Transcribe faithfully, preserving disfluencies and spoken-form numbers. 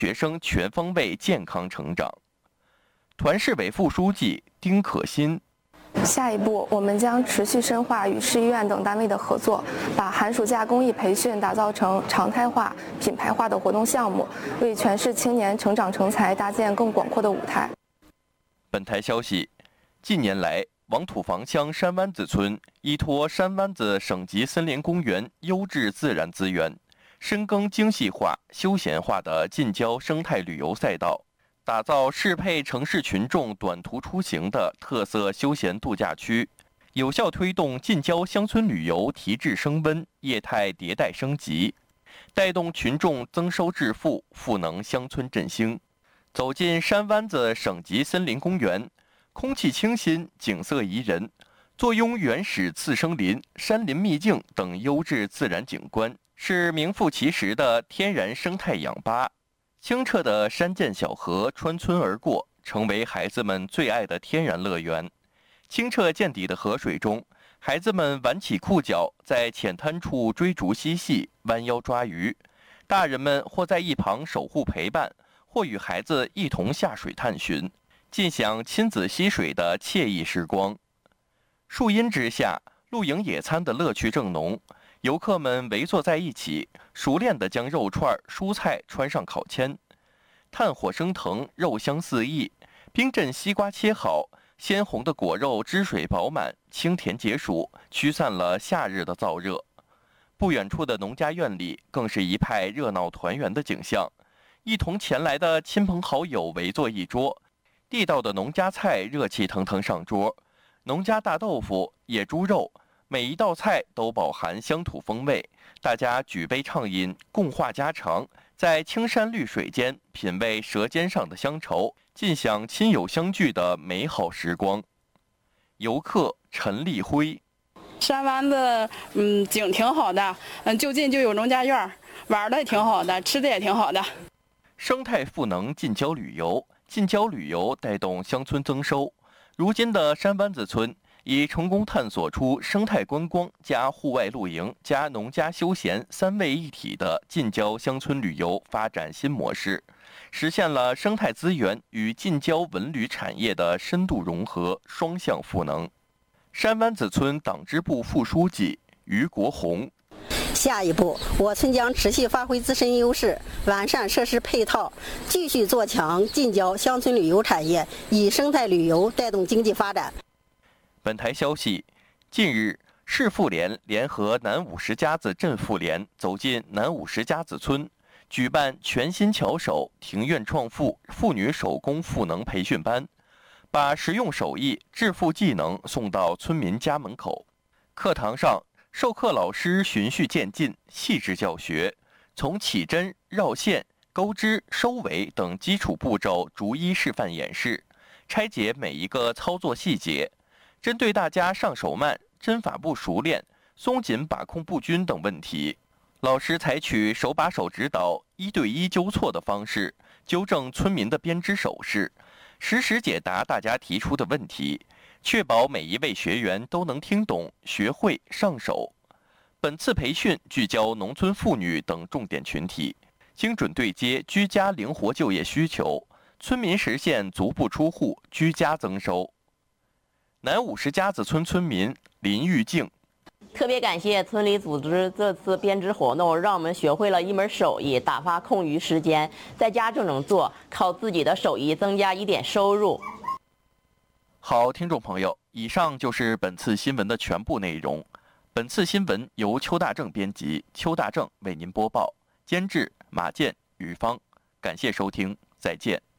学生全方位健康成长。团市委副书记丁可欣。 下一步，我们将持续深化与市医院等单位的合作，把寒暑假公益培训打造成常态化、品牌化的活动项目，为全市青年成长成才搭建更广阔的舞台。 本台消息，近年来，王土房乡山湾子村依托山湾子省级森林公园优质自然资源，深耕精细化、休闲化的近郊生态旅游赛道，打造适配城市群众短途出行的特色休闲度假区，有效推动近郊乡村旅游提质升温、业态迭代升级，带动群众增收致富，赋能乡村振兴。走进山湾子省级森林公园，空气清新，景色宜人，坐拥原始次生林、山林秘境等优质自然景观，是名副其实的天然生态氧吧。清澈的山涧小河穿村而过，成为孩子们最爱的天然乐园。清澈见底的河水中，孩子们挽起裤脚，在浅滩处追逐嬉戏，弯腰抓鱼；大人们或在一旁守护陪伴，或与孩子一同下水探寻，尽享亲子嬉水的惬意时光。树荫之下，露营野餐的乐趣正浓。游客们围坐在一起，熟练地将肉串、蔬菜穿上烤签，炭火升腾，肉香四溢。冰镇西瓜切好，鲜红的果肉汁水饱满，清甜解暑，驱散了夏日的燥热。不远处的农家院里，更是一派热闹团圆的景象。一同前来的亲朋好友围坐一桌，地道的农家菜热气腾腾上桌，农家大豆腐、野猪肉。每一道菜都饱含乡土风味，大家举杯畅饮，共话家常，在青山绿水间品味舌尖上的乡愁，尽享亲友相聚的美好时光。游客陈立辉： 山湾子，嗯，景挺好的，嗯，就近就有农家院，玩的也挺好的，吃的也挺好的。 生态赋能近郊旅游，近郊旅游带动乡村增收。如今的山湾子村已成功探索出生态观光加户外露营加农家休闲三位一体的近郊乡村旅游发展新模式，实现了生态资源与近郊文旅产业的深度融合，双向赋能。山湾子村党支部副书记于国红： 下一步，我村将持续发挥自身优势，完善设施配套，继续做强近郊乡村旅游产业，以生态旅游带动经济发展。 本台消息，近日，市妇联联合南五十家子镇妇联走进南五十家子村，举办全新巧手庭院创富妇女手工赋能培训班，把实用手艺、致富技能送到村民家门口。课堂上，授课老师循序渐进，细致教学，从起针、绕线、钩织、收尾等基础步骤逐一示范演示，拆解每一个操作细节。针对大家上手慢、针法不熟练、松紧把控不均等问题，老师采取手把手指导、一对一纠错的方式，纠正村民的编织手势，实时解答大家提出的问题，确保每一位学员都能听懂、学会、上手。本次培训聚焦农村妇女等重点群体，精准对接居家灵活就业需求，村民实现足不出户、居家增收。南五十家子村村民林玉静： 特别感谢村里组织这次编织活动，让我们学会了一门手艺，打发空余时间，在家就能做，靠自己的手艺增加一点收入。 好，听众朋友，以上就是本次新闻的全部内容。本次新闻由邱大正编辑，邱大正为您播报，监制马健、于芳。感谢收听，再见。